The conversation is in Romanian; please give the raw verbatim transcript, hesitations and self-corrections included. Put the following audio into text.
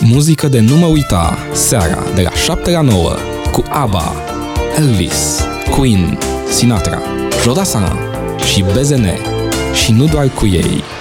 Muzică de nu mă uita, seara de la șapte la nouă, cu ABBA, Elvis, Queen, Sinatra, Jodassin și B Z N. Și nu doar cu ei.